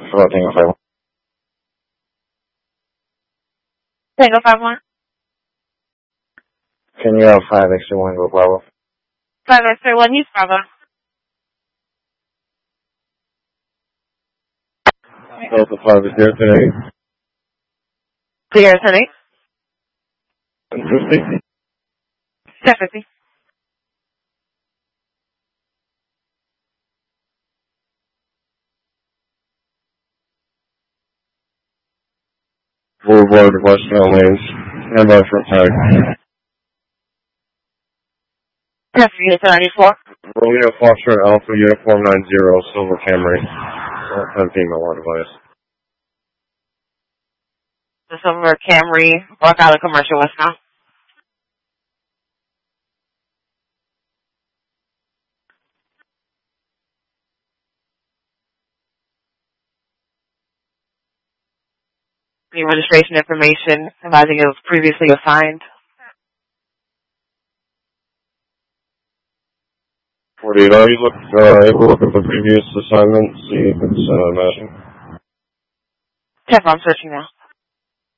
Hello, Tango 51. Tango 51. Can you have 5 extra 1 go Bravo? 5 extra 1, East Bravo. Delta 5 is there today. Clear today. 1050. 1050. Boulevard, westbound lanes. Standby for tag. 10-94. Romeo Foxtrot Alpha Uniform 90, Silver Camry. 10 female on device. The Silver Camry, Rock Island Commercial westbound. The registration information advising it was previously assigned. 48, are you able to look at the previous assignment, see if it's matching? Check, I'm searching now.